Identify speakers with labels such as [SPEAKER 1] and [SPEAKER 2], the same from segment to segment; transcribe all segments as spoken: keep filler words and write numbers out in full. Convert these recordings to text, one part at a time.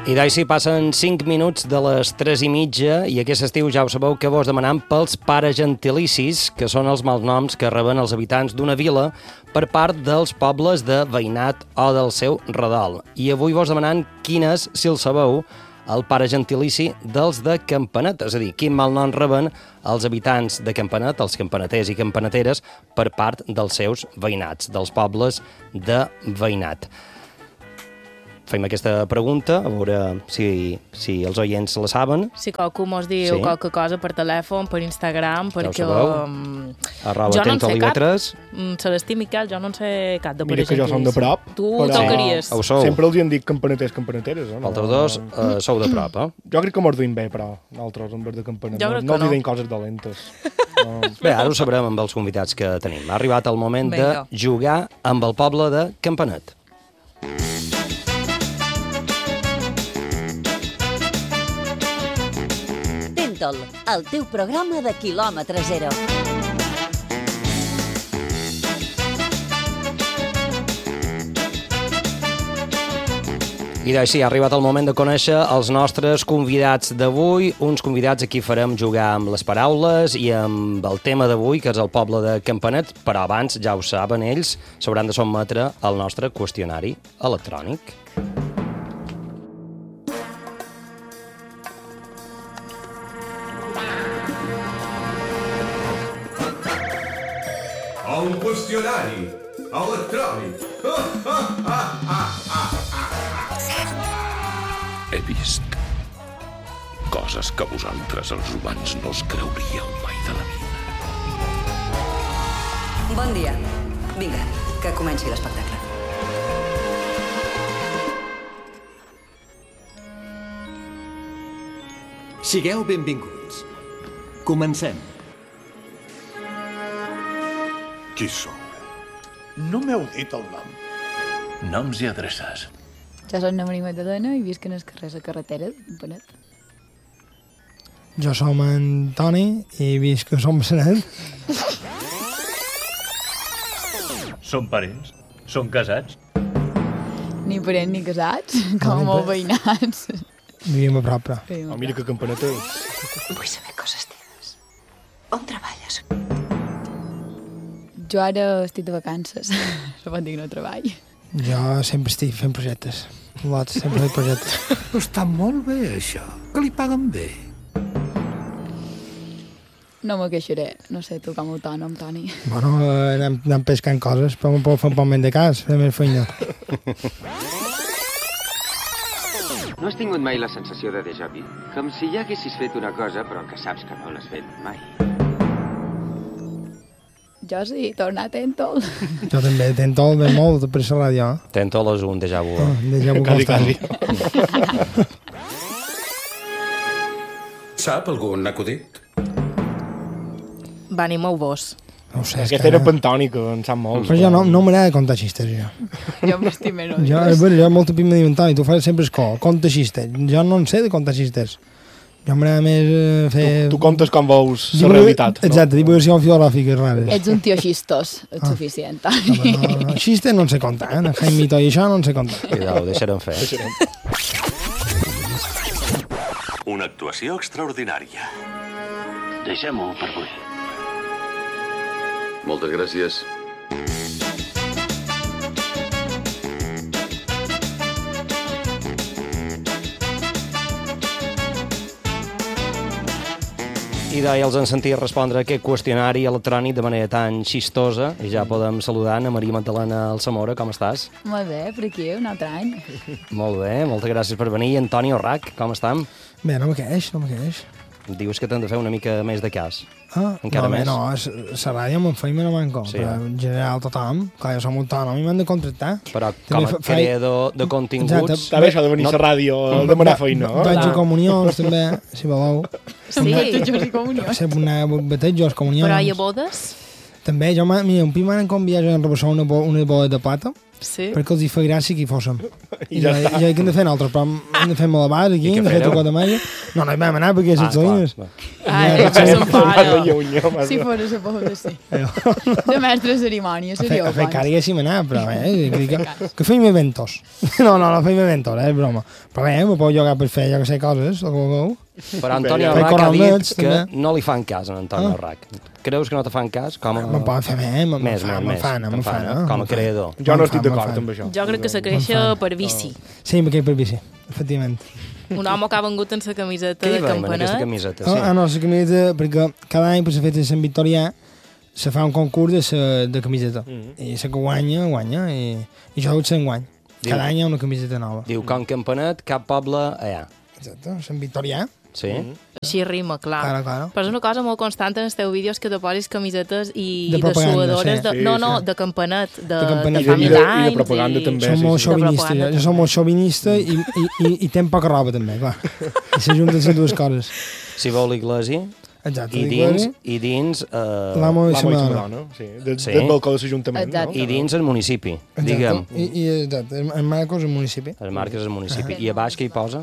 [SPEAKER 1] I d'així passen cinc minuts de les tres i mitja i aquest estiu ja ho sabeu que vos demanam pels paragentilicis, que són els malnoms que reben els habitants d'una vila per part dels pobles de veïnat o del seu redol. I avui vos demanant quin és, si el sabeu, el paragentilici dels de Campanet, és a dir, quin malnom reben els habitants de Campanet, els campaneters i campaneteres, per part dels seus veïnats, dels pobles de veïnat. Fem aquesta pregunta, a veure si, si els oients la saben.
[SPEAKER 2] Si qualcú mos diu sí. qualque cosa per telèfon, per Instagram, perquè...
[SPEAKER 1] Ja ho sabeu. Arroba
[SPEAKER 2] jo no en sé cap.
[SPEAKER 1] Mm,
[SPEAKER 2] Celestí Miquel, jo no en sé cap de
[SPEAKER 3] Mira que jo som de prop.
[SPEAKER 2] Tu tocaries.
[SPEAKER 1] Ho sou.
[SPEAKER 3] Sempre els hi han dit campaneters, campaneteres. Eh?
[SPEAKER 1] Altres dos uh, sou de prop, eh?
[SPEAKER 3] Jo crec que mos duim bé, però, nosaltres, en vez de campanet. No, no els hi deim coses dolentes. No.
[SPEAKER 1] Bé, ara ho sabrem amb els convidats que tenim. Ha arribat el moment Venga. de jugar amb el poble de Campanet.
[SPEAKER 4] El teu programa de quilòmetre zero.
[SPEAKER 1] I d'així ha arribat el moment de conèixer els nostres convidats d'avui, uns convidats a qui farem jugar amb les paraules i amb el tema d'avui, que és el poble de Campanet, però abans, ja ho saben ells, s'hauran de sotmetre al nostre qüestionari electrònic.
[SPEAKER 5] Un qüestionari electrònic.
[SPEAKER 6] He vist coses que vosaltres, els humans, no us creuríeu mai de la vida.
[SPEAKER 7] Bon dia. Vinga, que comenci l'espectacle.
[SPEAKER 8] Sigueu benvinguts. Comencem.
[SPEAKER 5] Qui sou? No m'heu dit el nom.
[SPEAKER 6] Noms i adreces.
[SPEAKER 9] Jo soc Maria Magdalena i visc en els carrers de carretera de Campanet.
[SPEAKER 10] Jo som Antoni i visc a Som Besanet.
[SPEAKER 11] Són parents? Són casats?
[SPEAKER 9] Ni parents ni casats, com no, molt veïnats.
[SPEAKER 10] Vivim a prop, però.
[SPEAKER 3] Oh, mira que campanetes.
[SPEAKER 7] Vull saber coses teves. On treballes?
[SPEAKER 9] Jo ara estic de vacances, se pot dir que no treball.
[SPEAKER 10] Jo sempre estic fent projectes. Lots, sempre faig projectes.
[SPEAKER 5] Està molt bé, això. Que li paguen bé.
[SPEAKER 9] No me queixaré. No sé, tu com a autònom, Toni.
[SPEAKER 10] Bueno, eh, anem, anem pescant coses, però m'ho puc fer un poc més de cas, fer més feina.
[SPEAKER 12] No has tingut mai la sensació de déjà vu? Com si ja haguessis fet una cosa, però que saps que no l'has fet mai.
[SPEAKER 9] Jo sí, tornar a Tentol.
[SPEAKER 10] Jo també, Tentol ve molt per la ràdio.
[SPEAKER 1] Tentol és un déjà vu.
[SPEAKER 10] Oh, déjà vu constant.
[SPEAKER 5] Sap algun acudit?
[SPEAKER 2] Va, animeu-vos.
[SPEAKER 10] No sé,
[SPEAKER 3] Aquesta era pentònica, en sap molt.
[SPEAKER 10] Però jo no, no m'agrada contar xistes, jo.
[SPEAKER 9] Jo m'estimo menys.
[SPEAKER 10] Jo, bueno, jo molt tipus me diuen, Toni, tu fas sempre escó, conta xistes. Jo no en sé de contar xistes. Jo m'agrada més uh, fer...
[SPEAKER 3] Tu, tu comptes com veus la realitat, no?
[SPEAKER 10] Exacte, divulgacions filosòfiques rares.
[SPEAKER 9] Ets un tio xistós, és ah. suficient, Toni.
[SPEAKER 10] No, no, no, xistes no en sé contar, eh? Jaimito i això no en sé contar.
[SPEAKER 1] Cuidao, deixarem fer.
[SPEAKER 6] Una actuació extraordinària.
[SPEAKER 12] Deixem-ho per avui.
[SPEAKER 6] Moltes gràcies.
[SPEAKER 1] I d'ahir els han sentit respondre a aquest qüestionari electrònic de manera tan xistosa i ja podem saludar a Maria Magdalena Alsamora. Com estàs?
[SPEAKER 9] Molt bé, per aquí, un altre any.
[SPEAKER 1] Molt bé, moltes gràcies per venir. I Antoni Orrac, com estem?
[SPEAKER 10] Bé, no me queix, no me queix.
[SPEAKER 1] Dius que t'han de fer una mica més de cas.
[SPEAKER 10] Ah,
[SPEAKER 1] encara
[SPEAKER 10] no,
[SPEAKER 1] més.
[SPEAKER 10] No, la ràdio me'n feim no manco,
[SPEAKER 1] Sí,
[SPEAKER 10] però
[SPEAKER 1] eh?
[SPEAKER 10] en general tothom, clar, jo som autònom i m'han de contractar.
[SPEAKER 1] Però
[SPEAKER 10] També
[SPEAKER 1] com a
[SPEAKER 10] fa-
[SPEAKER 1] creador de continguts...
[SPEAKER 10] Exacte.
[SPEAKER 3] Està bé això de venir a la ràdio a demanar feina, no?
[SPEAKER 10] Vaig a comunions, també, si voleu.
[SPEAKER 2] Sí, batejos i comunions.
[SPEAKER 10] Sí, una batejos, comunions.
[SPEAKER 2] Però hi ha bodes?
[SPEAKER 10] També, jo, m'ha- mira, un pi m'han convidat a rebaixar una, bo, una bola de plata,
[SPEAKER 2] Sí.
[SPEAKER 10] perquè els hi fa gràcia que hi fóssim.
[SPEAKER 3] I ja està.
[SPEAKER 10] I ja, què hem de fer nosaltres? Però hem de fer malabars aquí,
[SPEAKER 1] I què
[SPEAKER 10] hem de fer
[SPEAKER 1] fareu?
[SPEAKER 10] trucar de malla. No, no hi vam anar perquè les salines.
[SPEAKER 2] Ai, això se'n para.
[SPEAKER 9] Si fos a Pobla, sí. De mestre de cerimònia, seria
[SPEAKER 10] A fer cara ja sí m'anava, però eh, que, que feim eventos. No, no, no feim eventos, eh, és broma. Però bé, me puc llogar per fer, jo que sé, coses, o com
[SPEAKER 1] Però Antonio Arrac ha dit que no li fan cas a Antonio Arrac. Creus que no te fan cas? Com a...
[SPEAKER 10] Me'n poden fer més,
[SPEAKER 1] més,
[SPEAKER 10] me'n fan, me'n fan.
[SPEAKER 1] Com a creador.
[SPEAKER 3] Jo no estic d'acord amb això.
[SPEAKER 2] Jo crec que se creixia per bici.
[SPEAKER 10] Sí, me crec per bici, efectivament.
[SPEAKER 2] Un home que ha vengut en sa camiseta de campanet.
[SPEAKER 1] Camiseta, sí.
[SPEAKER 10] Ah, no, la camiseta, perquè cada any per la festa de Sant Victorià se fa un concurs de, sa, de camiseta. I la que guanya, guanya, i, i jo dut l'enguany. Cada any hi ha una camiseta nova.
[SPEAKER 1] Diu, com Campanet, cap poble allà.
[SPEAKER 10] Exacte, Sant Victorià.
[SPEAKER 1] Sí.
[SPEAKER 2] Així rima, clar.
[SPEAKER 10] Claro, claro.
[SPEAKER 2] Però és una cosa molt constant en els teus vídeos que te posis camisetes i
[SPEAKER 10] de,
[SPEAKER 2] de suadores,
[SPEAKER 10] sí.
[SPEAKER 2] de,
[SPEAKER 10] Sí,
[SPEAKER 2] no, no,
[SPEAKER 10] sí.
[SPEAKER 2] de campanet, de,
[SPEAKER 10] de, campanet.
[SPEAKER 2] de family
[SPEAKER 3] I de propaganda també.
[SPEAKER 10] Som molt xovinistes, jo som molt xovinista i, i, i, i tenc poca roba també, clar. I s'ajunten les dues coses.
[SPEAKER 1] Si veu l'Iglesi,
[SPEAKER 10] exacte,
[SPEAKER 1] i dins, i dins uh,
[SPEAKER 10] l'amo i la Madonna.
[SPEAKER 3] Sí, de, sí. Del balcó de l'Ajuntament. No?
[SPEAKER 1] I dins el municipi,
[SPEAKER 10] exacte.
[SPEAKER 1] diguem.
[SPEAKER 10] I, i exacte, el Marcos és el municipi.
[SPEAKER 1] El Marcos és el municipi. I a baix què hi posa?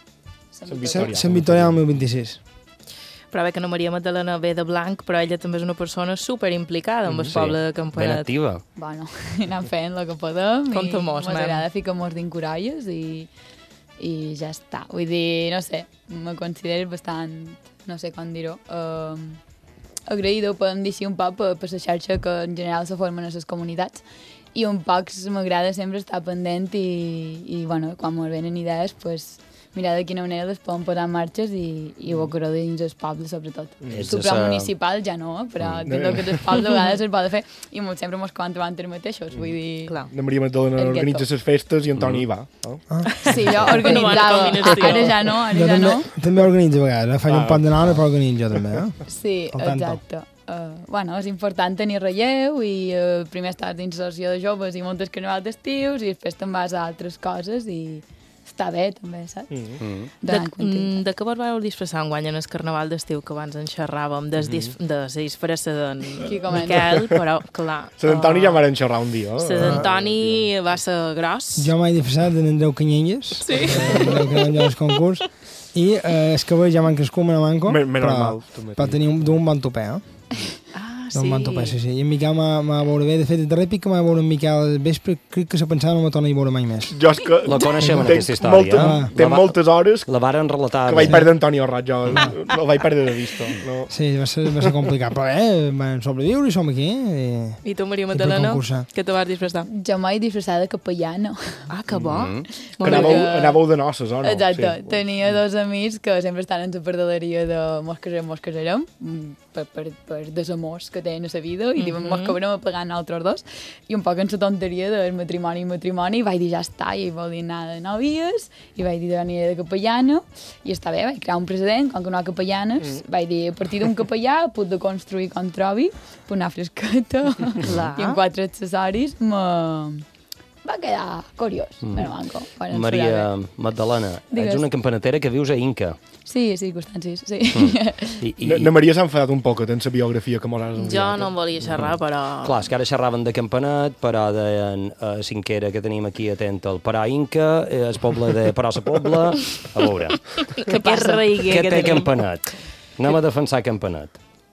[SPEAKER 10] Sant Victorià del mil vint-i-sis.
[SPEAKER 2] Però bé que no Maria Magdalena ve de blanc, però ella també és una persona super implicada amb el sí. poble de Campanet.
[SPEAKER 1] Ben activa.
[SPEAKER 9] Bueno, anem fent el que podem i
[SPEAKER 2] ens
[SPEAKER 9] agrada ficar-nos d'incoralles i, i ja està. Vull dir, no sé, me considero bastant, no sé com dir-ho, uh, agraïda, podem dir així un poc per, per la xarxa que en general se formen a les comunitats i un poc m'agrada sempre estar pendent i, i bueno, quan me venen idees, pues, mirar de quina manera les poden posar en marxes i, i ho acordo dins el poble, sobretot.
[SPEAKER 1] Mm.
[SPEAKER 9] Supramunicipal ja no, però mm. dins el que és poble a vegades es pot fer i molt sempre mos quan trobant els mateixos, vull dir...
[SPEAKER 2] Clar.
[SPEAKER 3] La Maria Magdalena organitza les festes i Antoni hi va. No?
[SPEAKER 10] Ah.
[SPEAKER 9] Sí, jo organitzava, ara ja no, ara
[SPEAKER 10] jo
[SPEAKER 9] ja
[SPEAKER 10] també,
[SPEAKER 9] no.
[SPEAKER 10] També organitzo a vegades, eh? faig ah. un pot de nora però organitzo també. Eh?
[SPEAKER 9] Sí, exacte. Uh, bueno, és important tenir relleu i uh, primer estàs dins l'associació de joves i moltes carnavals d'estius i després te'n vas a altres coses i està bé, també, saps?
[SPEAKER 2] Mm. De, de, de què vos vau disfressar enguany en el carnaval d'estiu, que abans en xerràvem, des dis, de la disfressa d'en Miquel, però, clar...
[SPEAKER 3] La d'Antoni uh, ja m'han xerrar un dia.
[SPEAKER 2] La d'Antoni uh, va ser gros.
[SPEAKER 10] Jo m'he disfressat d'en Andreu Canyelles,
[SPEAKER 2] sí.
[SPEAKER 10] Andreu que anava al concurs, i eh, els cabells ja m'han crescut, me manco,
[SPEAKER 3] me, me
[SPEAKER 10] però,
[SPEAKER 3] normal,
[SPEAKER 10] però tenia un, un bon topè, eh?
[SPEAKER 2] Sí.
[SPEAKER 10] Un bon topè, sí, sí. I en Miquel m'ha veure bé. De fet, el darrer pic que m'ha veure en Miquel al vespre, crec que se pensava no me torna a veure mai més.
[SPEAKER 3] Jo és que...
[SPEAKER 1] La coneixem, aquesta història.
[SPEAKER 3] Molta,
[SPEAKER 1] eh?
[SPEAKER 3] Té moltes hores...
[SPEAKER 1] La varen relatar.
[SPEAKER 3] Que vaig perdre Antoni Arrac, jo. No vaig perdre de vista. No.
[SPEAKER 10] Sí, va ser, va ser complicat. Però eh, vam sobreviure i som aquí. I,
[SPEAKER 2] I tu, Maria Magdalena, què te vas disfressar?
[SPEAKER 9] Jo m'he disfressada de capellana.
[SPEAKER 2] Ah, que bo.
[SPEAKER 3] Mm -hmm. Que anàveu, que... anàveu de noces, o no?
[SPEAKER 9] Exacte. Sí. Tenia dos amics que sempre estan en la perdeleria de mos casarem, mos casarem, per, per, per desamors que tenen a la vida, i diuen, mos acabarem a pagar nosaltres dos, i un poc en la tonteria del matrimoni i matrimoni, vaig dir, ja està, i volia anar de novies, i vaig dir, aniré de capellana, i està bé, vaig crear un precedent, com que no hi ha capellanes, mm. vaig dir, a partir d'un capellà puc de construir com trobi, puc anar fresqueta, i amb quatre accessoris me... va quedar curiós, mm. però manco. Bueno,
[SPEAKER 1] Maria Magdalena,
[SPEAKER 9] Digues.
[SPEAKER 1] ets una campanetera que vius a Inca.
[SPEAKER 9] Sí, circumstàncies, sí.
[SPEAKER 1] Mm. I, i...
[SPEAKER 3] Na, na Maria s'ha enfadat un poc en la biografia que mos has enviat.
[SPEAKER 2] Jo no en volia xerrar, però...
[SPEAKER 1] Clar, és que ara xerraven de Campanet, però deien a Cinquera, que tenim aquí atent, el Parà Inca, el poble de Parà sa Pobla... A veure.
[SPEAKER 2] Què passa?
[SPEAKER 1] Què té Campanet? Anem a defensar Campanet.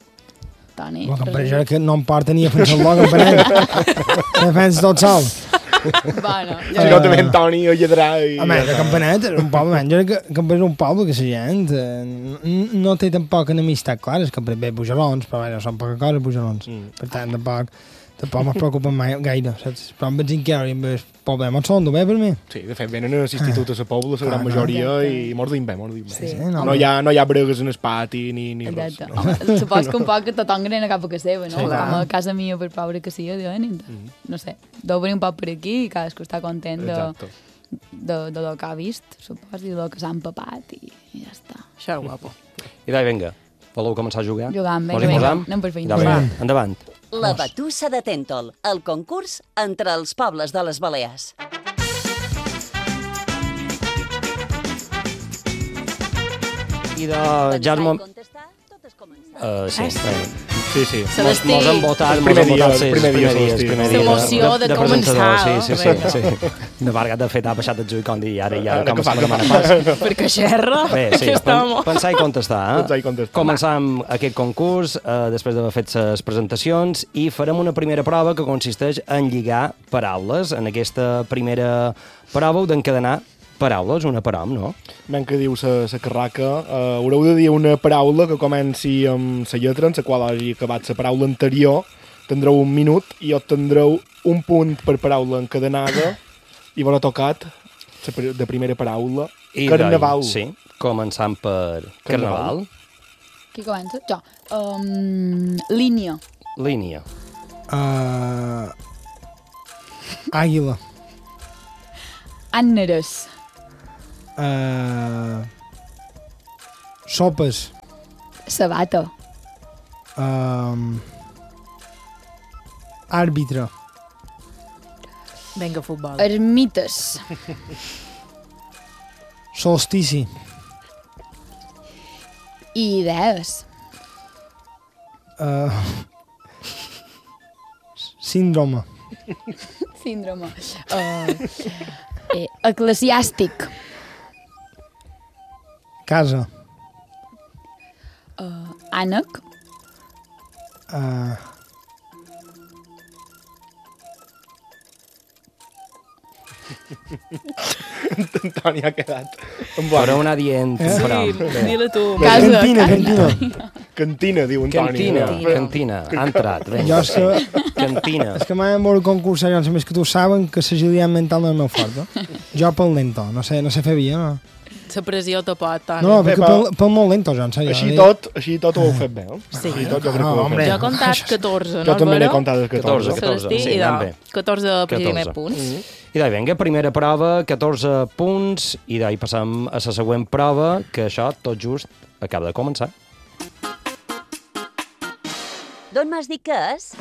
[SPEAKER 9] Toni.
[SPEAKER 10] Bueno, per això que no em porta ni a defensar-lo, Campanet. Defensa tot sol.
[SPEAKER 9] Bueno,
[SPEAKER 3] si no també en Toni o Lledrà i...
[SPEAKER 10] Home, de Campanet és un poble, man. Jo crec que Campanet és un poble que la gent eh, no té tampoc enemistat, clar, és que bé pujarons, però bé, són poca cosa pujarons. Mm. Per tant, tampoc, tampoc me'n preocupen mai gaire, saps? Però amb el Cinquera i amb el poble m'ho són bé per mi.
[SPEAKER 3] Sí, de fet, venen a l'institut a la Pobla, la gran majoria, i mos diuen bé, mos diuen bé.
[SPEAKER 9] Sí.
[SPEAKER 3] No, no, hi ha, no hi ha bregues en el pati ni, ni res.
[SPEAKER 9] Exacte. Home, supos que un poc que tothom grena cap a casa seva, no?
[SPEAKER 3] Sí,
[SPEAKER 9] com a casa mia, per pobre que sigui, diuen, mm. no sé, d'obrir un poc per aquí i cadascú està content de, de, de, de lo que ha vist, supos, i de lo que s'ha empapat, i, i ja està.
[SPEAKER 2] Això és guapo.
[SPEAKER 1] I dai, vinga, voleu començar a jugar?
[SPEAKER 9] Jugam, vinga, vinga, anem per feina.
[SPEAKER 1] Endavant. Endavant.
[SPEAKER 4] La Batussa de Tèntol, el concurs entre els pobles de les Balears.
[SPEAKER 1] I de... Ja és, mo... Uh, sí,
[SPEAKER 3] sí, sí.
[SPEAKER 1] Mos, mos han votat, mos han votat els primers dies.
[SPEAKER 2] L'emoció de, de, de començar.
[SPEAKER 1] Sí, sí, sí. sí. De varga, de fet, ha baixat el juí com dir, ara, i ara, com es demana pas.
[SPEAKER 2] Perquè xerra,
[SPEAKER 1] Bé, sí,
[SPEAKER 2] que estamos.
[SPEAKER 1] Pensar i contestar. Eh?
[SPEAKER 3] Pensar i contestar.
[SPEAKER 1] Començam aquest concurs, eh, després d'haver fet les presentacions, i farem una primera prova que consisteix en lligar paraules. En aquesta primera prova heu d'encadenar paraules, una parom, no?
[SPEAKER 3] Ben que diu la carraca, uh, haureu de dir una paraula que comenci amb la lletra en la qual hagi acabat la paraula anterior, tindreu un minut i obtindreu un punt per paraula encadenada i vos ha tocat de primera paraula,
[SPEAKER 1] I
[SPEAKER 3] carnaval.
[SPEAKER 1] Doi, sí, començant per carnaval.
[SPEAKER 9] carnaval. Qui comença? Jo. Um, línia.
[SPEAKER 1] Línia.
[SPEAKER 10] Uh, àguila.
[SPEAKER 9] Àneres.
[SPEAKER 10] Uh, sopes.
[SPEAKER 9] Sabata.
[SPEAKER 10] Um, àrbitre.
[SPEAKER 2] Vinga, futbol.
[SPEAKER 9] Ermites.
[SPEAKER 10] Solstici.
[SPEAKER 9] Idees.
[SPEAKER 10] Uh, síndrome.
[SPEAKER 9] Síndrome. Uh, eh, eclesiàstic.
[SPEAKER 10] Casa.
[SPEAKER 9] Uh, ànec.
[SPEAKER 10] Uh,
[SPEAKER 3] Antoni ha quedat.
[SPEAKER 1] Però una dient.
[SPEAKER 2] Eh? Sí, dile tu.
[SPEAKER 10] Casa. Cantina, cantina.
[SPEAKER 3] Cantina, diu Antoni.
[SPEAKER 1] Cantina, cantina. Ha entrat.
[SPEAKER 10] Jo és que...
[SPEAKER 1] Cantina.
[SPEAKER 10] És que m'han molt concursar, jo més que tu saben que l'agilitat mental no és molt forta. Jo pel lento, no sé, no sé fer via, no?
[SPEAKER 2] La pressió te pot, Toni.
[SPEAKER 10] No, perquè pel, pel molt lento, jo, en sèrio.
[SPEAKER 3] Així tot, així tot ho heu fet bé, no?
[SPEAKER 2] Sí.
[SPEAKER 3] Així tot jo crec que ho heu fet
[SPEAKER 2] bé. Jo he comptat catorze, no?
[SPEAKER 3] Jo també n'he comptat catorze.
[SPEAKER 1] catorze, sí, anem bé.
[SPEAKER 2] catorze primers punts.
[SPEAKER 1] Mm -hmm. I d'ahí, vinga, primera prova, catorze punts, i d'ahí passam a la següent prova, que això, tot just, acaba de començar.
[SPEAKER 4] D'on m'has dit que és?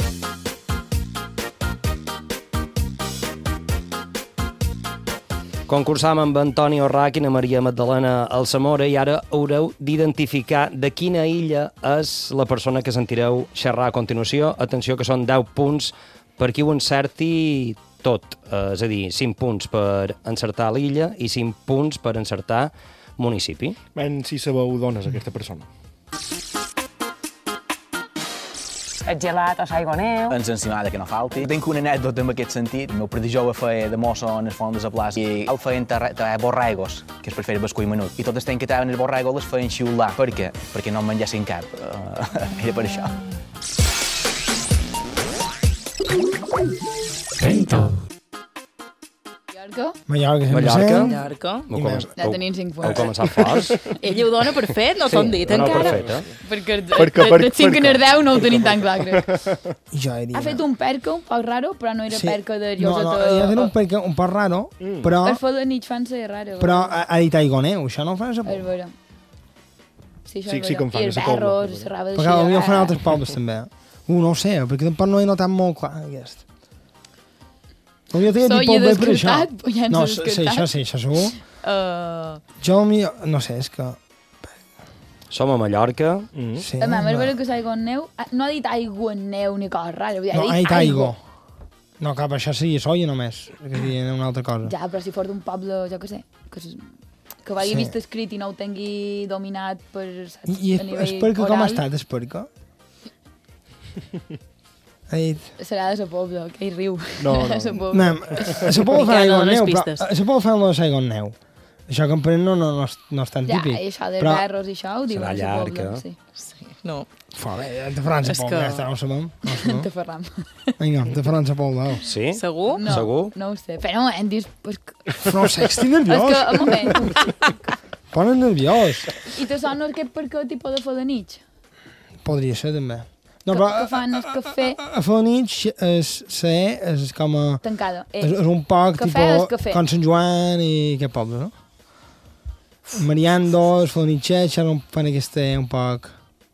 [SPEAKER 1] Concursam amb Antoni Orrach i na Maria Magdalena Alsamora i ara haureu d'identificar de quina illa és la persona que sentireu xerrar a continuació. Atenció, que són deu punts per qui ho encerti tot. Eh, és a dir, cinc punts per encertar l'illa i cinc punts per encertar municipi.
[SPEAKER 3] Ben, si sabeu d'on és aquesta persona.
[SPEAKER 13] El gelat o l'aigua neu.
[SPEAKER 14] Ens ensimada que no falti. Tinc una anècdota en aquest sentit. El meu pare jove feia de mosso en els fondos de plaça i el feien tallar borregos, que és per fer el bescull menut. I tot el temps que taven els borregos les feien xiular. Per què? Perquè no en mengessin cap. Uh, era per això.
[SPEAKER 9] Mallorca.
[SPEAKER 10] Mallorca,
[SPEAKER 1] Mallorca.
[SPEAKER 2] Mallorca.
[SPEAKER 9] Ja tenim cinc punts.
[SPEAKER 1] Heu començat forts.
[SPEAKER 2] Ell ho dona per fet, no t'han dit encara.
[SPEAKER 1] No, per fet, eh?
[SPEAKER 9] Perquè de cinc en el deu no ho tenim tan clar, crec.
[SPEAKER 10] Ha
[SPEAKER 9] fet un perca un poc raro, però no era
[SPEAKER 10] Sí.
[SPEAKER 9] perca de
[SPEAKER 10] No,
[SPEAKER 9] llosa.
[SPEAKER 10] no, ha fet un perca un poc raro, però...
[SPEAKER 9] Per fer la nit fan ser raro.
[SPEAKER 10] Però ha, ha dit aigoneu, això no ho fan a la
[SPEAKER 9] És vera. Sí, això
[SPEAKER 3] Sí,
[SPEAKER 9] és
[SPEAKER 3] sí que
[SPEAKER 9] vera.
[SPEAKER 3] en fan,
[SPEAKER 9] I
[SPEAKER 3] a
[SPEAKER 9] els
[SPEAKER 3] la Pobla.
[SPEAKER 9] berros, la raba de
[SPEAKER 10] Perquè potser ho fan
[SPEAKER 9] xiar.
[SPEAKER 10] altres pobles també. Uh, no ho sé, perquè tampoc no he notat molt clar aquest. Hauria de
[SPEAKER 9] So,
[SPEAKER 10] dir
[SPEAKER 9] i he
[SPEAKER 10] molt bé per això.
[SPEAKER 9] descartat, pues ja ens
[SPEAKER 10] No,
[SPEAKER 9] he
[SPEAKER 10] sí,
[SPEAKER 9] descartat.
[SPEAKER 10] això sí, això segur.
[SPEAKER 9] Uh,
[SPEAKER 10] Jo, millor, no sé, és que...
[SPEAKER 1] Som a Mallorca.
[SPEAKER 3] Mm.
[SPEAKER 10] Sí,
[SPEAKER 9] a més, és
[SPEAKER 10] no.
[SPEAKER 9] vera que s'aigua en neu... ah, No ha dit aigua en neu ni cosa rara, ha
[SPEAKER 10] No, ha
[SPEAKER 9] dit
[SPEAKER 10] dit
[SPEAKER 9] aigua.
[SPEAKER 10] aigua. No, cap, això seria soia només, que seria una altra cosa.
[SPEAKER 9] Ja, però si fos d'un poble, jo què sé, que, s- que ho hagi
[SPEAKER 10] Sí.
[SPEAKER 9] vist escrit i no ho tingui dominat per, saps,
[SPEAKER 10] I, i
[SPEAKER 9] a nivell
[SPEAKER 10] Esperca, com ha
[SPEAKER 9] oral,
[SPEAKER 10] estat, Esperca? Ha dit...
[SPEAKER 9] serà de la Pobla, que hi riu.
[SPEAKER 3] No, no.
[SPEAKER 9] De sa Pobla.
[SPEAKER 10] No, a la Pobla fan aigua en neu, però a la Pobla fan la aigua en neu. Això que en Peren no, no, no, és, no és tan
[SPEAKER 9] Ja,
[SPEAKER 10] típic.
[SPEAKER 9] i això de
[SPEAKER 10] però...
[SPEAKER 9] berros i això ho diuen
[SPEAKER 1] Serà
[SPEAKER 9] a la
[SPEAKER 1] llarg,
[SPEAKER 9] Pobla.
[SPEAKER 1] eh?
[SPEAKER 9] Sí.
[SPEAKER 2] Sí, no.
[SPEAKER 10] Fa bé, de França
[SPEAKER 2] És
[SPEAKER 10] Pobla,
[SPEAKER 2] que-
[SPEAKER 10] ja està, no ho sabem. No ho sabem.
[SPEAKER 9] De Ferram.
[SPEAKER 10] Vinga, de França Pobla.
[SPEAKER 1] Sí?
[SPEAKER 2] Segur?
[SPEAKER 9] No,
[SPEAKER 1] Segur?
[SPEAKER 9] no ho sé. Però un moment, dius... Pues, que-
[SPEAKER 10] Però no sé, estic nerviós.
[SPEAKER 9] és que, un moment.
[SPEAKER 10] Ponen nerviós.
[SPEAKER 9] I te sona aquest per què tipus de fer de nit?
[SPEAKER 10] Podria ser, també. No,
[SPEAKER 9] Que,
[SPEAKER 10] però
[SPEAKER 9] que fan el cafè
[SPEAKER 10] a fa nit és, ser, és com a...
[SPEAKER 9] tancada. Eh,
[SPEAKER 10] És, és un poc,
[SPEAKER 9] cafè és
[SPEAKER 10] tipus,
[SPEAKER 9] cafè.
[SPEAKER 10] com Sant Joan i aquest poble, no? Mariandos, Fonitxet, això fan aquesta un poc...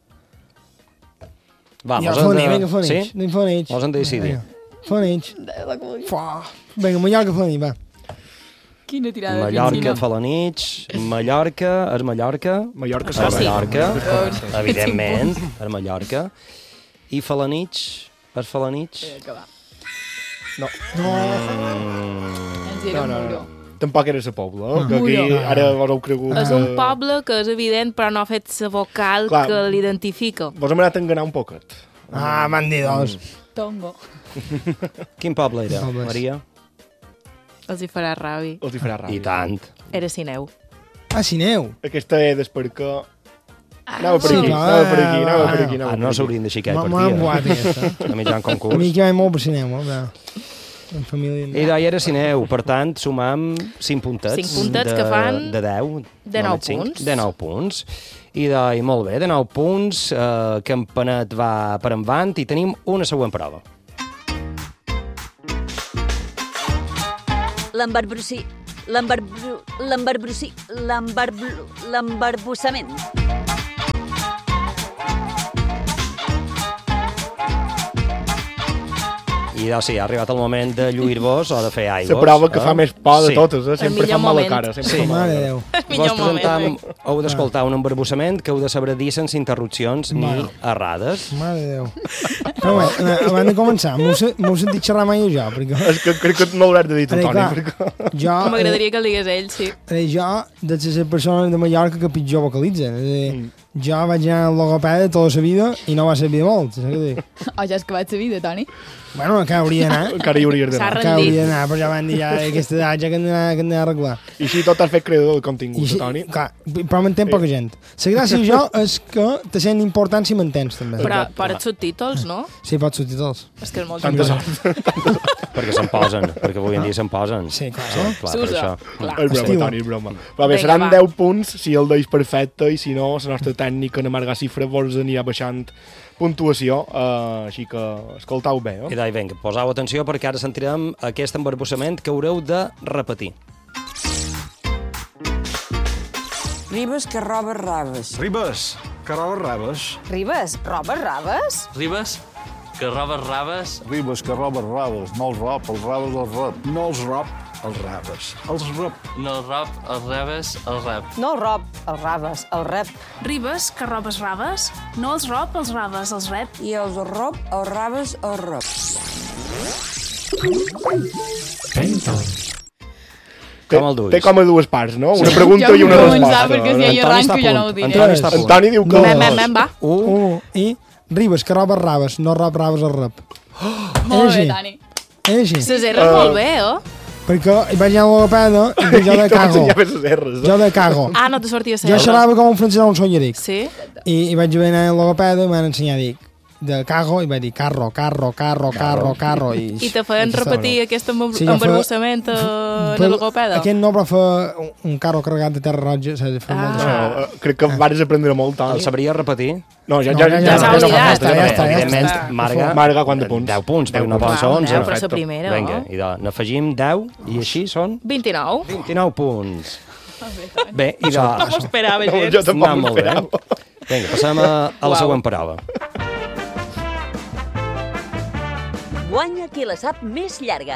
[SPEAKER 1] Va,
[SPEAKER 10] Ja,
[SPEAKER 1] mos hem
[SPEAKER 10] Fonitx,
[SPEAKER 1] de...
[SPEAKER 10] vinga, Fonitx,
[SPEAKER 1] Sí?
[SPEAKER 10] anem Fonitx.
[SPEAKER 1] Mos hem de decidir.
[SPEAKER 10] Fonitx. Vinga, Mallorca Fonitx, va.
[SPEAKER 9] Quina tirada.
[SPEAKER 1] Mallorca, Falanich, Mallorca, és Mallorca?
[SPEAKER 3] Mallorca,
[SPEAKER 1] és Mallorca,
[SPEAKER 9] Sí.
[SPEAKER 1] evidentment, és Mallorca. I Falanich, és Falanich?
[SPEAKER 9] Eh, que va.
[SPEAKER 3] No.
[SPEAKER 9] No.
[SPEAKER 1] Mm.
[SPEAKER 9] Ens era
[SPEAKER 3] No, no,
[SPEAKER 9] Muro.
[SPEAKER 3] Tampoc era la pobla, eh?
[SPEAKER 9] No.
[SPEAKER 3] Que aquí
[SPEAKER 9] Muro.
[SPEAKER 3] ara vos heu cregut...
[SPEAKER 2] És
[SPEAKER 3] que-
[SPEAKER 2] un poble que és evident, però no ha fet la vocal
[SPEAKER 3] Clar.
[SPEAKER 2] que l'identifica.
[SPEAKER 3] Vos hem anat a enganar un poquet.
[SPEAKER 10] Ah, m'han dit dos.
[SPEAKER 9] Tongo.
[SPEAKER 1] Quin poble era,
[SPEAKER 10] Pobles.
[SPEAKER 1] Maria?
[SPEAKER 2] Els hi farà ràbi.
[SPEAKER 3] Els hi farà ràbia.
[SPEAKER 1] I tant.
[SPEAKER 2] Era Sineu.
[SPEAKER 10] Ah, Sineu.
[SPEAKER 3] Aquesta és perquè... Anava per
[SPEAKER 10] sí,
[SPEAKER 3] aquí,
[SPEAKER 10] clar.
[SPEAKER 3] anava per aquí, anava per aquí.
[SPEAKER 1] Ah,
[SPEAKER 3] Anava
[SPEAKER 1] no
[SPEAKER 3] per aquí.
[SPEAKER 1] s'haurien de xicar
[SPEAKER 10] M'ha-
[SPEAKER 1] per
[SPEAKER 10] m'ha
[SPEAKER 1] aquí.
[SPEAKER 10] embuat, aquesta.
[SPEAKER 1] A mitjan
[SPEAKER 10] A mi
[SPEAKER 1] concurs.
[SPEAKER 10] que vaig molt per Sineu, eh? però En família...
[SPEAKER 1] I d'ahir era Sineu, per tant, sumam cinc puntets.
[SPEAKER 2] Cinc puntets
[SPEAKER 1] de,
[SPEAKER 2] que fan
[SPEAKER 1] De deu.
[SPEAKER 2] de nou
[SPEAKER 1] només cinc,
[SPEAKER 2] punts.
[SPEAKER 1] De nou punts. I d'ahir, molt bé, de nou punts, eh, Campanet va per endavant i tenim una següent prova.
[SPEAKER 4] L'embarbrossi... L'embarbru... L'embarbrossi... L'embarbru... L'embarbussament.
[SPEAKER 1] I doncs sí, ha arribat el moment de lluir-vos o de fer aigües.
[SPEAKER 3] La prova que
[SPEAKER 1] eh?
[SPEAKER 3] fa més por de
[SPEAKER 1] Sí.
[SPEAKER 3] totes, eh? Sempre
[SPEAKER 2] millor
[SPEAKER 3] fa mala
[SPEAKER 2] moment.
[SPEAKER 3] cara. Sempre
[SPEAKER 1] Sí.
[SPEAKER 3] fa mala
[SPEAKER 10] Mare de
[SPEAKER 3] cara.
[SPEAKER 10] Déu.
[SPEAKER 1] Vos
[SPEAKER 2] Millor moment.
[SPEAKER 1] presentam, heu d'escoltar un embarbussament que heu de saber dir sense interrupcions ni
[SPEAKER 10] Bueno.
[SPEAKER 1] errades.
[SPEAKER 10] Mare de Déu. Però bé, eh, abans de començar, m'ho se- m'ho he sentit xerrar mai jo, perquè...
[SPEAKER 3] És que crec que no l'hauràs de dir tu,
[SPEAKER 10] Perquè,
[SPEAKER 3] Toni.
[SPEAKER 10] clar,
[SPEAKER 3] Perquè...
[SPEAKER 10] jo...
[SPEAKER 2] M'agradaria que el digués ell, sí.
[SPEAKER 10] Eh, jo, de les persones de Mallorca que pitjor vocalitzen. És a dir,
[SPEAKER 3] Mm.
[SPEAKER 10] jo vaig anar al logopeda tota la vida i no va servir molt. Saps què dir?
[SPEAKER 9] O ja has acabat la vida, Toni.
[SPEAKER 10] Bueno, que hauria d'anar.
[SPEAKER 3] Encara hi hauries
[SPEAKER 2] S'ha
[SPEAKER 3] d'anar.
[SPEAKER 10] Que
[SPEAKER 2] rendit.
[SPEAKER 10] hauria d'anar, però ja van dir ja a aquesta edat ja que hem d'anar que hem d'anar a arreglar.
[SPEAKER 3] I així tot has fet creador del
[SPEAKER 10] I
[SPEAKER 3] contingut,
[SPEAKER 10] així,
[SPEAKER 3] Toni.
[SPEAKER 10] clar, però m'entén poca gent. La gràcia jo és que te sent important si m'entens, també.
[SPEAKER 2] Però per els subtítols, no?
[SPEAKER 10] Sí, pots subtítols.
[SPEAKER 2] És que és molt
[SPEAKER 3] Tanta
[SPEAKER 2] important.
[SPEAKER 3] sort.
[SPEAKER 1] Perquè se'n posen, perquè avui en dia se'n posen.
[SPEAKER 10] Sí, clar.
[SPEAKER 1] Sí, clar, per
[SPEAKER 2] S'usa.
[SPEAKER 1] això.
[SPEAKER 2] Clar.
[SPEAKER 3] És broma,
[SPEAKER 10] Estiu.
[SPEAKER 3] Toni, és broma. Però bé,
[SPEAKER 2] Vinga,
[SPEAKER 3] seran
[SPEAKER 2] va.
[SPEAKER 3] deu punts si el deis perfecte i si no, la nostra tècnica en amargar xifres vos anirà baixant puntuació, uh, així que escoltau bé.
[SPEAKER 1] I
[SPEAKER 3] Eh?
[SPEAKER 1] d'ahir, vinga, posau atenció perquè ara sentirem aquest embarbussament que haureu de repetir.
[SPEAKER 13] Ribes que robes raves.
[SPEAKER 5] Ribes, que robes raves.
[SPEAKER 7] Ribes, robes raves?
[SPEAKER 11] Ribes, que robes raves.
[SPEAKER 5] Ribes, que robes raves. No els rob, els raves els rob. No els rob, els raves. Els rob.
[SPEAKER 11] No el rob, els rebes, el rep.
[SPEAKER 7] No el rob, els raves, el rep.
[SPEAKER 15] Ribes, que robes raves? No els rob, els raves, els rep.
[SPEAKER 7] I els rob, els raves, els rob.
[SPEAKER 3] Té,
[SPEAKER 1] Com el duis?
[SPEAKER 3] té com a dues parts, no? Una
[SPEAKER 9] Ja
[SPEAKER 3] pregunta
[SPEAKER 9] vull
[SPEAKER 3] i una
[SPEAKER 9] començar,
[SPEAKER 3] resposta.
[SPEAKER 9] perquè si ja hi
[SPEAKER 1] Antoni està
[SPEAKER 9] arranco
[SPEAKER 1] a
[SPEAKER 9] ja no
[SPEAKER 1] punt.
[SPEAKER 9] ho diré.
[SPEAKER 1] Antoni està a punt.
[SPEAKER 3] Antoni diu que...
[SPEAKER 10] Dos.
[SPEAKER 2] Mem, mem, mem, va.
[SPEAKER 1] Un,
[SPEAKER 10] Un i Ribes, que robes raves, no rob raves al rep.
[SPEAKER 9] Molt
[SPEAKER 10] És
[SPEAKER 9] bé,
[SPEAKER 10] així.
[SPEAKER 9] Toni.
[SPEAKER 10] És així.
[SPEAKER 2] Les erres molt bé, oh?
[SPEAKER 10] Perquè hi vaig anar al logopeda i que jo de cago.
[SPEAKER 3] Ja fes les erres.
[SPEAKER 10] Jo de cago.
[SPEAKER 2] Ah, no te sortia
[SPEAKER 10] Jo
[SPEAKER 2] ser.
[SPEAKER 10] xerrava com un francès a un solleric.
[SPEAKER 2] Sí?
[SPEAKER 10] I, i vaig haver d'anar al logopeda i m'han ensenyat, dic, de cago, i vaig dir carro, carro, carro, carro, carro. I,
[SPEAKER 2] I te feien repetir aquest embar-
[SPEAKER 10] Sí, jo
[SPEAKER 2] embarbussament eh, en
[SPEAKER 10] Però
[SPEAKER 2] el logopeda?
[SPEAKER 10] Aquest no, però fa un, un carro carregat de terra roja. Saps? Fa molt de...
[SPEAKER 3] No, eh, crec que vares aprendre molt, Toni.
[SPEAKER 1] el sabria repetir?
[SPEAKER 3] No, ja,
[SPEAKER 10] No,
[SPEAKER 3] ja,
[SPEAKER 10] ja,
[SPEAKER 3] ja,
[SPEAKER 10] ja s'ha
[SPEAKER 3] no fa
[SPEAKER 2] oblidat.
[SPEAKER 3] falta,
[SPEAKER 10] Ja
[SPEAKER 3] ja
[SPEAKER 10] està,
[SPEAKER 3] està.
[SPEAKER 10] ja
[SPEAKER 1] Evidentment,
[SPEAKER 10] està.
[SPEAKER 1] Marga,
[SPEAKER 3] Marga, quants punts?
[SPEAKER 1] deu punts, perquè
[SPEAKER 3] Deu
[SPEAKER 1] no poden
[SPEAKER 3] punts.
[SPEAKER 1] ser
[SPEAKER 2] Wow,
[SPEAKER 1] onze.
[SPEAKER 2] deu per ser primera,
[SPEAKER 1] Vinga,
[SPEAKER 2] oh?
[SPEAKER 1] i de, n'afegim deu, i així són
[SPEAKER 2] vint-i-nou.
[SPEAKER 1] vint-i-nou punts. Bé, i de...
[SPEAKER 2] No m'ho esperava,
[SPEAKER 3] No,
[SPEAKER 2] gens.
[SPEAKER 3] jo tampoc
[SPEAKER 1] Anar
[SPEAKER 3] m'ho
[SPEAKER 1] molt bé.
[SPEAKER 3] esperava.
[SPEAKER 1] Vinga, passem a, a la
[SPEAKER 2] Uau.
[SPEAKER 1] següent prova.
[SPEAKER 4] Guanya qui la sap més llarga.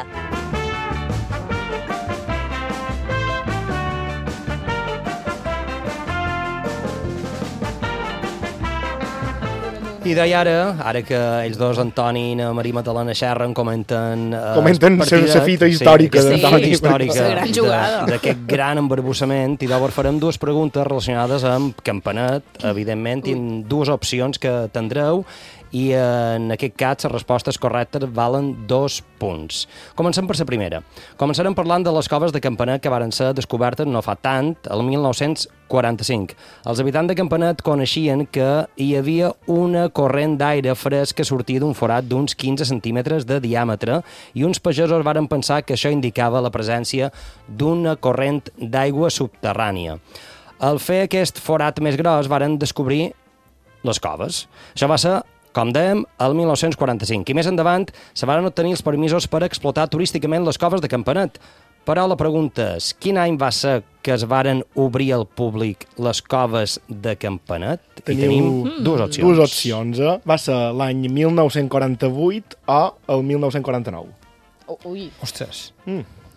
[SPEAKER 1] I d'ahir ara, ara que ells dos, Antoni i na Maria Magdalena xerren, comenten... Eh,
[SPEAKER 3] Comenten
[SPEAKER 1] el partidet,
[SPEAKER 3] la fita històrica
[SPEAKER 1] sí, aquesta
[SPEAKER 3] d'Antoni.
[SPEAKER 1] fita històrica
[SPEAKER 2] La gran jugada.
[SPEAKER 1] de- d'aquest gran embarbussament, i llavors farem dues preguntes relacionades amb Campanet, evidentment, i amb dues opcions que tindreu, i en aquest cas les respostes correctes valen dos punts. Comencem per la primera. Començarem parlant de les coves de Campanet que varen ser descobertes no fa tant, el mil nou-cents quaranta-cinc. Els habitants de Campanet coneixien que hi havia una corrent d'aire fresc que sortia d'un forat d'uns quinze centímetres de diàmetre i uns pagesos varen pensar que això indicava la presència d'una corrent d'aigua subterrània. Al fer aquest forat més gros varen descobrir les coves. Això va ser, com dèiem, el mil nou-cents quaranta-cinc. I més endavant se van obtenir els permisos per explotar turísticament les coves de Campanet. Però la pregunta és, quin any va ser que es varen obrir al públic les coves de Campanet? I tenim dues opcions.
[SPEAKER 3] Dues opcions, eh? Va ser l'any mil nou-cents quaranta-vuit o el mil nou-cents quaranta-nou.
[SPEAKER 9] Oh, ui.
[SPEAKER 10] Ostres.
[SPEAKER 3] Mm.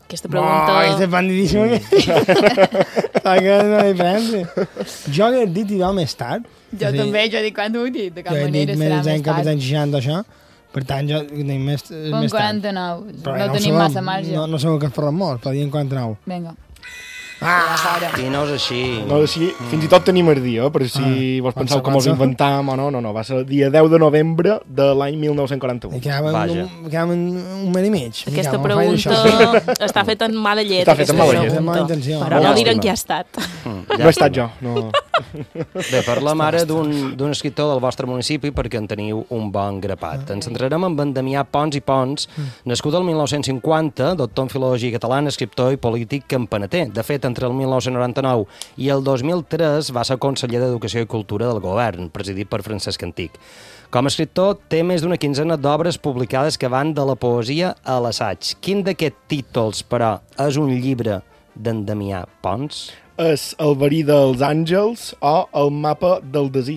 [SPEAKER 2] Aquesta pregunta...
[SPEAKER 10] Oh, és bandidíssim. Fa que no hi diferència. Jo he dit idò més tard.
[SPEAKER 9] Jo també, jo dic quan ho he dit, de cap manera serà més
[SPEAKER 10] tard. Jo he dit més
[SPEAKER 9] tard.
[SPEAKER 10] això, per tant jo dic més, més tard.
[SPEAKER 9] quaranta-nou, no tenim massa marge.
[SPEAKER 10] No, no segur que es parlem molt, però diem quaranta-nou.
[SPEAKER 9] Vinga.
[SPEAKER 1] Ah, i no és així.
[SPEAKER 3] No és així. Mm. Fins i tot tenim el dia, per si ah, vos penseu que mos inventàvem o no, no, no. Va ser el dia deu de novembre de l'any mil nou-cents quaranta-u.
[SPEAKER 10] I quedàvem un, un mes i mig.
[SPEAKER 2] Aquesta pregunta està feta en mala llet.
[SPEAKER 3] Està feta en mala llet.
[SPEAKER 10] Mala intenció.
[SPEAKER 2] Però no direm qui ha estat.
[SPEAKER 3] Mm, ja no he estat jo. No.
[SPEAKER 1] Bé, parlem ara d'un escriptor del vostre municipi perquè en teniu un bon grapat. Ens centrarem en en Damià Pons i Pons, nascut el mil nou-cents cinquanta, doctor en filologia catalana, escriptor i polític campaneter. De fet, entre el mil nou-cents noranta-nou i el dos mil tres va ser conseller d'Educació i Cultura del govern, presidit per Francesc Antic. Com a escriptor, té més d'una quinzena d'obres publicades que van de la poesia a l'assaig. Quin d'aquests títols, però, és un llibre d'en Damià Pons?
[SPEAKER 3] És El verí dels àngels o El mapa del desig.